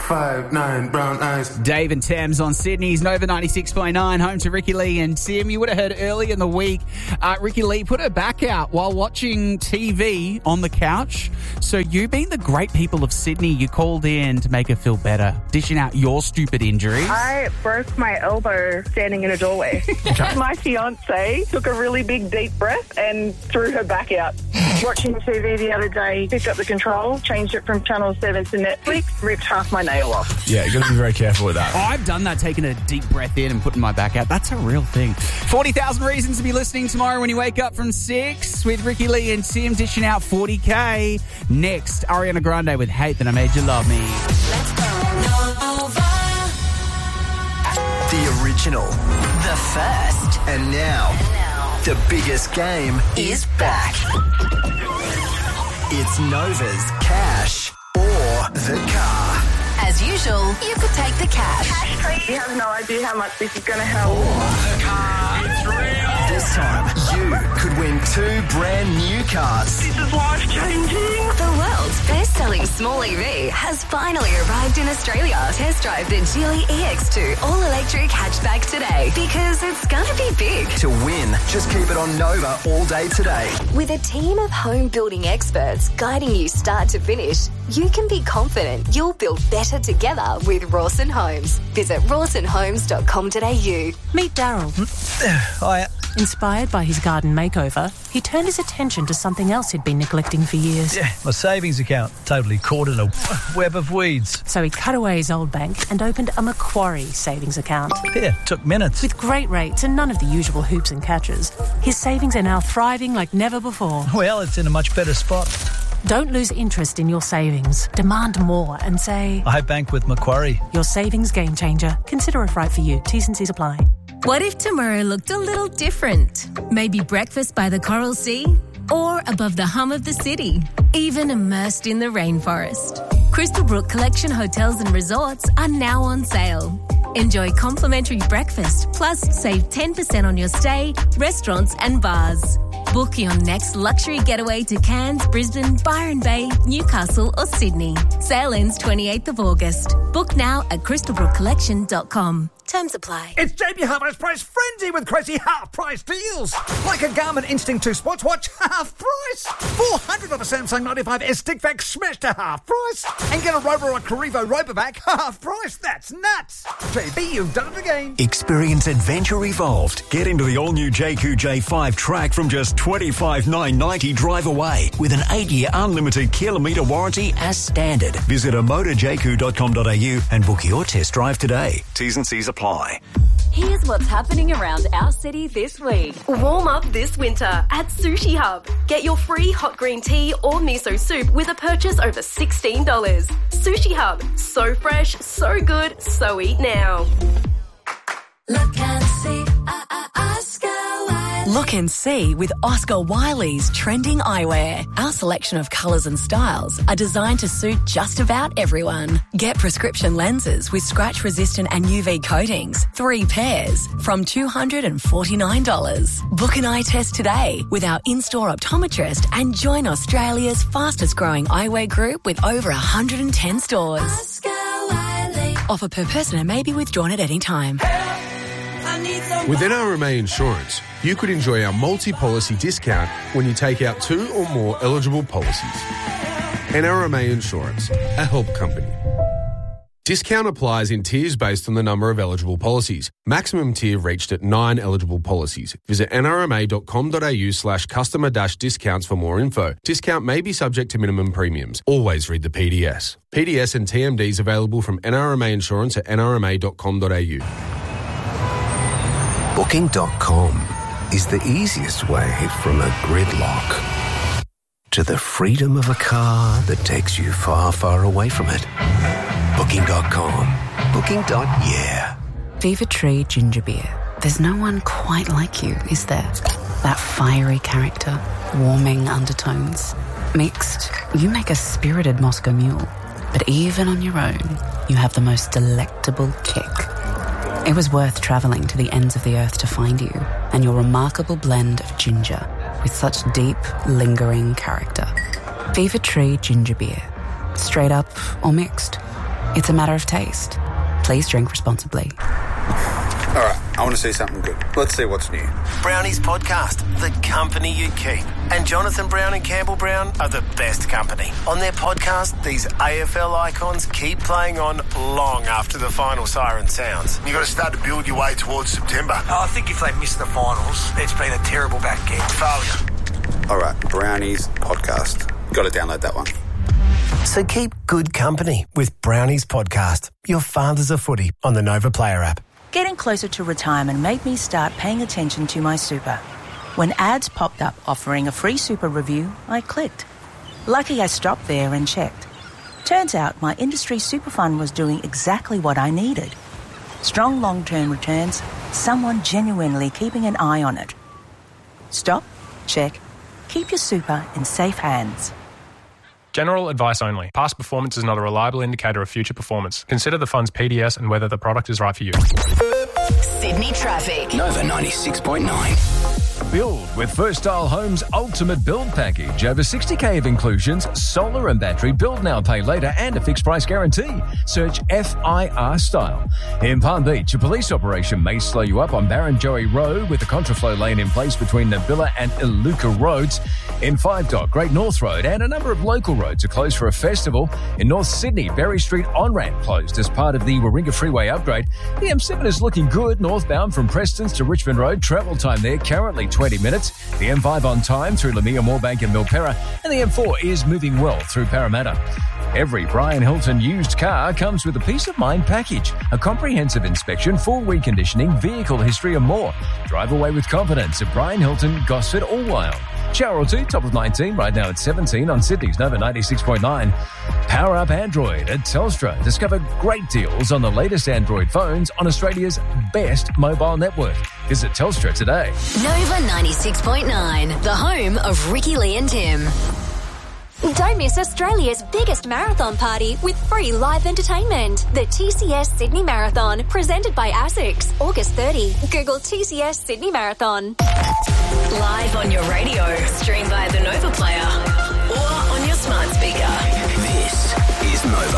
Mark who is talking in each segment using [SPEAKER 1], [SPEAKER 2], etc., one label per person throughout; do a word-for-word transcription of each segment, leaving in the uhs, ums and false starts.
[SPEAKER 1] five, nine, brown eyes.
[SPEAKER 2] Dave and Thames on Sydney's Nova ninety-six point nine, home to Ricky Lee and Tim. You would have heard early in the week, uh, Ricky Lee put her back out while watching T V on the couch. So you, being the great people of Sydney, you called in to make her feel better, dishing out your stupid injuries.
[SPEAKER 3] I broke my elbow standing in a doorway.
[SPEAKER 2] Okay.
[SPEAKER 3] My fiancé took a really big, deep breath and threw her back out. Watching T V the other day, picked up the control, changed it from Channel seven to Netflix, ripped half my nail off.
[SPEAKER 4] Yeah, you've got to be very careful with that.
[SPEAKER 2] Oh, I've done that, taking a deep breath in and putting my back out. That's a real thing. forty thousand reasons to be listening tomorrow when you wake up from six with Ricky Lee and Tim dishing out forty K. Next, Ariana Grande with Hate That I Made You Love Me.
[SPEAKER 5] Let's go Nova.
[SPEAKER 6] The original.
[SPEAKER 5] The first.
[SPEAKER 6] And now,
[SPEAKER 5] And now.
[SPEAKER 6] the biggest game
[SPEAKER 5] Is back.
[SPEAKER 6] It's Nova's Cash or the Car.
[SPEAKER 5] As usual, you could take the cash.
[SPEAKER 3] You have no idea how much this is going to help.
[SPEAKER 6] This time, you could win two brand new cars.
[SPEAKER 3] This is life-changing.
[SPEAKER 5] The world's best-selling small E V has finally arrived in Australia. Test drive the Geely E X two all-electric hatchback today, because it's going to be big.
[SPEAKER 6] To win, just keep it on Nova all day today.
[SPEAKER 5] With a team of home building experts guiding you start to finish, you can be confident you'll build better together with Rawson Homes. Visit rawson homes dot com dot a u.
[SPEAKER 7] Meet Daryl.
[SPEAKER 4] Hi.
[SPEAKER 7] Inspired by his garden makeover, he turned his attention to something else he'd been neglecting for years.
[SPEAKER 4] Yeah, my savings account totally caught in a web of weeds.
[SPEAKER 7] So he cut away his old bank and opened a Macquarie savings account.
[SPEAKER 4] Yeah, took minutes.
[SPEAKER 7] With great rates and none of the usual hoops and catches, his savings are now thriving like never before.
[SPEAKER 4] Well, it's in a much better spot.
[SPEAKER 7] Don't lose interest in your savings. Demand more and say,
[SPEAKER 4] I bank with Macquarie.
[SPEAKER 7] your savings game changer. Consider if right for you. T's and C's apply.
[SPEAKER 8] What if tomorrow looked a little different? Maybe breakfast by the Coral Sea? Or above the hum of the city? Even immersed in the rainforest? Crystal Brook Collection Hotels and Resorts are now on sale. Enjoy complimentary breakfast, plus save ten percent on your stay, restaurants and bars. Book your next luxury getaway to Cairns, Brisbane, Byron Bay, Newcastle or Sydney. Sale ends twenty-eighth of August. Book now at crystal brook collection dot com. Terms apply.
[SPEAKER 9] It's J B Hi-Fi's Price Frenzy with crazy half-price deals. Like a Garmin Instinct two sports watch, half price. four hundred of a Samsung ninety-five S stick vac smashed to half price. And get a Roborock Carrivo Robovac half price. That's nuts. J B, you've done it again.
[SPEAKER 10] Experience adventure evolved. Get into the all-new J Q J five track from just twenty-five thousand nine hundred ninety dollars drive away with an eight-year unlimited kilometre warranty as standard. Visit a motor j q dot com dot a u and book your test drive today. T's and C's apply.
[SPEAKER 11] Here's what's happening around our city this week. Warm up this winter at Sushi Hub. Get your free hot green tea or miso soup with a purchase over sixteen dollars. Sushi Hub. So fresh, so good, so eat now.
[SPEAKER 5] Look and see, uh, uh, Oscar Wilde. Look and see with Oscar Wiley's trending eyewear. Our selection of colours and styles are designed to suit just about everyone. Get prescription lenses with scratch-resistant and U V coatings, three pairs, from two hundred forty-nine dollars. Book an eye test today with our in-store optometrist and join Australia's fastest-growing eyewear group with over one hundred ten stores. Oscar Wiley. Offer per person and may be withdrawn at any time.
[SPEAKER 12] With N R M A Insurance, you could enjoy our multi-policy discount when you take out two or more eligible policies. N R M A Insurance, a help company. Discount applies in tiers based on the number of eligible policies. Maximum tier reached at nine eligible policies. Visit n r m a dot com dot a u slash customer dash discounts for more info. Discount may be subject to minimum premiums. Always read the P D S. P D S and T M Ds available from N R M A Insurance at n r m a dot com dot a u.
[SPEAKER 13] Booking dot com is the easiest way from a gridlock to the freedom of a car that takes you far, far away from it. Booking dot com. Booking. Yeah.
[SPEAKER 14] Fever Tree Ginger Beer. There's no one quite like you, is there? That fiery character, warming undertones. Mixed, you make a spirited Moscow Mule. But even on your own, you have the most delectable kick. It was worth travelling to the ends of the earth to find you, and your remarkable blend of ginger with such deep, lingering character. Fever Tree Ginger Beer. Straight up or mixed. It's a matter of taste. Please drink responsibly.
[SPEAKER 15] All right, I want to see something good. Let's see what's new.
[SPEAKER 16] Brownies Podcast, the company you keep. And Jonathan Brown and Campbell Brown are the best company. On their podcast, these A F L icons keep playing on long after the final siren sounds.
[SPEAKER 17] You've got to start to build your way towards September.
[SPEAKER 18] Oh, I think if they miss the finals, it's been a terrible back end. Failure.
[SPEAKER 15] All right, Brownies Podcast. Got to download that one.
[SPEAKER 16] So keep good company with Brownies Podcast, your father's a footy on the Nova Player app.
[SPEAKER 19] Getting closer to retirement made me start paying attention to my super. When ads popped up offering a free super review, I clicked. Lucky I stopped there and checked. Turns out my industry super fund was doing exactly what I needed. Strong long-term returns, someone genuinely keeping an eye on it. Stop, check, keep your super in safe hands.
[SPEAKER 20] General advice only. Past performance is not a reliable indicator of future performance. Consider the fund's P D S and whether the product is right for you.
[SPEAKER 21] Sydney traffic.
[SPEAKER 22] Nova ninety-six point nine.
[SPEAKER 23] Build with First Style Homes' ultimate build package. Over sixty K of inclusions, solar and battery, build now, pay later, and a fixed price guarantee. Search F I R Style. In Palm Beach, a police operation may slow you up on Barrenjoey Road with a contraflow lane in place between Nabilla and Iluka Roads. In Five Dock, Great North Road, and a number of local roads are closed for a festival. In North Sydney, Berry Street on-ramp closed as part of the Warringah Freeway upgrade. The M seven is looking good northbound from Prestons to Richmond Road. Travel time there currently twenty minutes. The M five on time through Lamia, Moorebank and Milperra. And the M four is moving well through Parramatta. Every Brian Hilton used car comes with a peace of mind package, a comprehensive inspection, full reconditioning, vehicle history and more. Drive away with confidence at Brian Hilton, Gosford or Wild. Shower or two, top of nineteen, right now at seventeen on Sydney's Nova ninety-six point nine. Power up Android at Telstra. Discover great deals on the latest Android phones on Australia's best mobile network. Visit Telstra today.
[SPEAKER 21] Nova ninety-six point nine, the home of Ricky Lee and Tim.
[SPEAKER 24] Don't miss Australia's biggest marathon party with free live entertainment. The T C S Sydney Marathon, presented by ASICS, August thirtieth. Google T C S Sydney Marathon.
[SPEAKER 21] Live on your radio, stream via the Nova Player, or on your smart speaker.
[SPEAKER 22] This is Nova.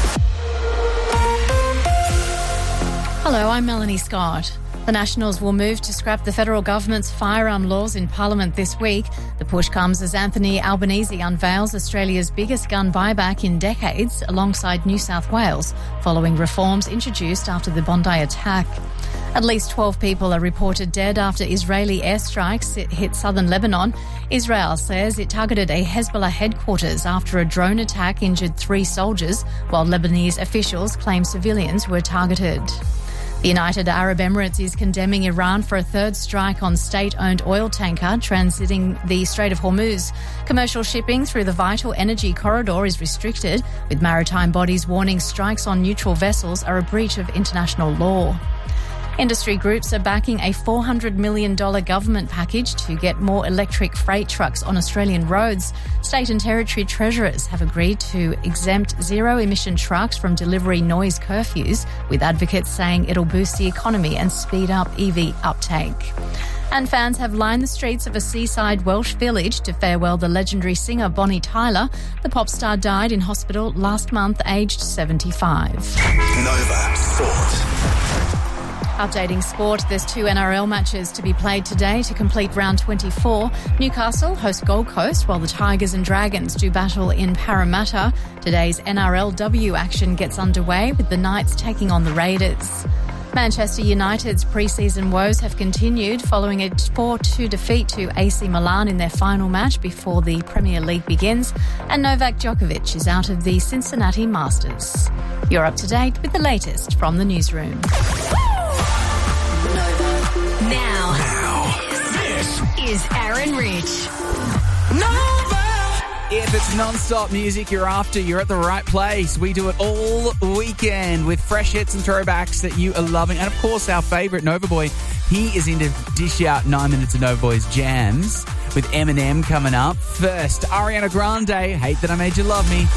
[SPEAKER 25] Hello, I'm Melanie Scott. The Nationals will move to scrap the federal government's firearm laws in Parliament this week. The push comes as Anthony Albanese unveils Australia's biggest gun buyback in decades alongside New South Wales, following reforms introduced after the Bondi attack. At least twelve people are reported dead after Israeli airstrikes hit southern Lebanon. Israel says it targeted a Hezbollah headquarters after a drone attack injured three soldiers, while Lebanese officials claim civilians were targeted. The United Arab Emirates is condemning Iran for a third strike on state-owned oil tanker transiting the Strait of Hormuz. Commercial shipping through the vital energy corridor is restricted, with maritime bodies warning strikes on neutral vessels are a breach of international law. Industry groups are backing a four hundred million dollars government package to get more electric freight trucks on Australian roads. State and territory treasurers have agreed to exempt zero-emission trucks from delivery noise curfews, with advocates saying it'll boost the economy and speed up E V uptake. And fans have lined the streets of a seaside Welsh village to farewell the legendary singer Bonnie Tyler. The pop star died in hospital last month, aged seventy-five.
[SPEAKER 22] Nova Sport.
[SPEAKER 25] Updating sport, there's two N R L matches to be played today to complete round twenty-four. Newcastle host Gold Coast, while the Tigers and Dragons do battle in Parramatta. Today's N R L W action gets underway with the Knights taking on the Raiders. Manchester United's pre-season woes have continued following a four two defeat to A C Milan in their final match before the Premier League begins, and Novak Djokovic is out of the Cincinnati Masters. You're up to date with the latest from the newsroom.
[SPEAKER 21] Now, now, this is Aaron Rich.
[SPEAKER 2] Nova! If it's non-stop music you're after, you're at the right place. We do it all weekend with fresh hits and throwbacks that you are loving. And, of course, our favourite Nova Boy, he is in to dish out nine minutes of Nova Boy's jams with Eminem coming up. First, Ariana Grande, Hate That I Made You Love Me.